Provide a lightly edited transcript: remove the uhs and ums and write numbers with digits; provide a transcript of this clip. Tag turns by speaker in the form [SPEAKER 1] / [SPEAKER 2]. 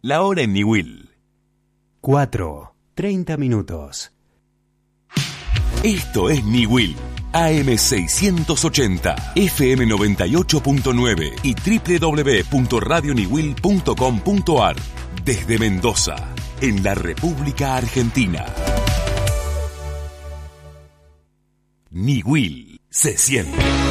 [SPEAKER 1] La hora en Niwil.
[SPEAKER 2] 4:30 minutos.
[SPEAKER 1] Esto es Niwil. AM680, FM 98.9 y www.radioniwil.com.ar. Desde Mendoza, en la República Argentina. Niwil se siente.